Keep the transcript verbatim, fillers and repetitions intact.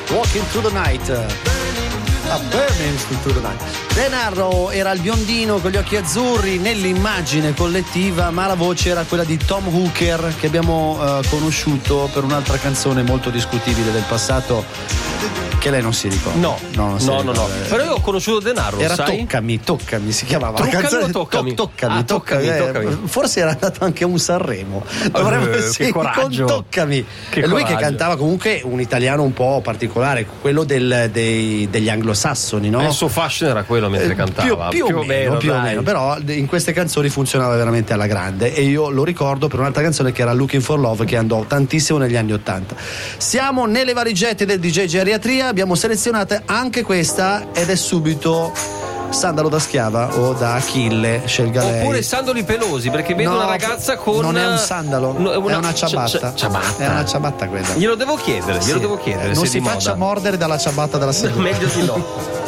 Walking Through the Night. A Burning Through the Night. Denaro era il biondino con gli occhi azzurri nell'immagine collettiva, ma la voce era quella di Tom Hooker, che abbiamo uh, conosciuto per un'altra canzone molto discutibile del passato, che lei non si ricorda. No, no, non si no, ricorda. no, no. Però io ho conosciuto Denaro, era sai? Toccami, toccami si chiamava. Toccami la canzone. o toccami? To- toccami, ah, toccami, toccami, eh, toccami. Forse era andato anche a un Sanremo. Dovrebbe uh, sì, che coraggio. Con Toccami. Che e lui coraggio. che cantava comunque un italiano un po' particolare, quello del, dei, degli anglosassoni, no? Il suo fascino era quello mentre Eh, cantava. Più, più, più o meno, più o meno, però in queste canzoni funzionava veramente alla grande, e io lo ricordo per un'altra canzone che era Looking for Love, che andò tantissimo negli anni ottanta. Siamo nelle valigette del D J Geriatria, abbiamo selezionato anche questa ed è subito sandalo da schiava o da Achille, scelga lei. Oppure sandali pelosi, perché vedo No, una ragazza con non è un sandalo, no, è una ciabatta. c- ciabatta. È una ciabatta quella. Glielo devo chiedere, glielo Sì. devo chiedere. Non se si di faccia moda. mordere dalla ciabatta della seduta. Meglio di no.